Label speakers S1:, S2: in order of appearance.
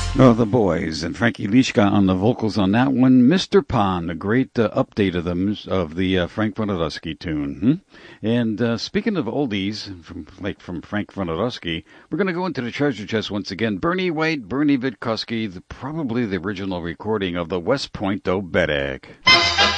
S1: Oh, the boys and Frankie Lishka on the vocals on that one. Mr. Pond, a great update of the Frank Wondolowski tune. And speaking of oldies from Frank Wondolowski, we're going to go into the treasure chest once again. Bernie White, Bernie Witkowski, probably the original recording of the West Point Oberek.